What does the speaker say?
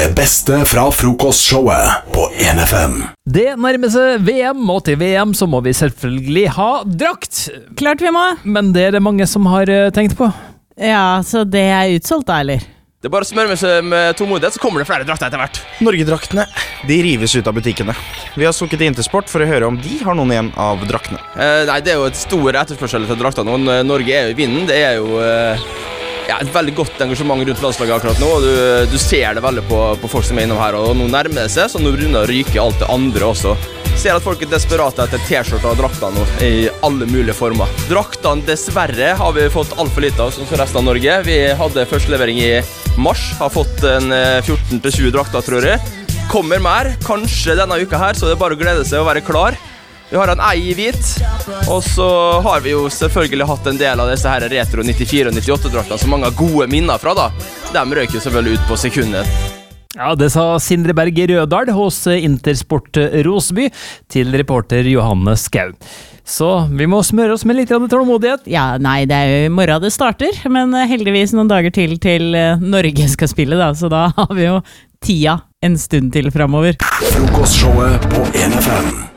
Det beste fra frokostshowet på 1FM. Det nærmer seg VM, og til VM så må vi selvfølgelig ha drakt. Klart vi må. Men det er det mange som har tenkt på. Ja, så det er utsolgt da, eller? Det er bare å smøre seg med tålmodighet, så kommer det flere drakter etter hvert. Norgedraktene, de rives ut av butikkene. Vi har sukket til Intersport for å høre om de har noen igjen av draktene. Nei, det er jo et stor etterspørsel til drakter nå. Norge er jo i vinden. Det er jo et veldig godt engasjement rundt landslaget akkurat nå. Og du ser det veldig på folk som er innom her. Og nå nærmer det seg, så nå begynner det å ryke alt det andre også. Ser at folk er desperate etter t-skjorter og drakter nå, i alle mulige former. Draktene dessverre har vi fått alt for lite av, som for resten av Norge. Vi hadde førstelevering i mars, har fått en 14-20 drakter, tror jeg. Kommer mer, kanskje denne uka her, så det er bare å glede seg og være klar. Vi har en ei i hvit, og så har vi jo selvfølgelig hatt en del av disse her retro 94 og 98 draktene, som mange har gode minner fra da. De røk jo selvfølgelig ut på sekundet. Ja, det sa Sindre Berg Rødal hos Intersport Rosby til reporter Johanne Skau. Så vi må smøre oss med litt tålmodighet. Ja, nei, det er jo i morgen det starter, men heldigvis noen dager til Norge skal spille da, så da har vi jo tida en stund til fremover. Frokostshowet på 1FM.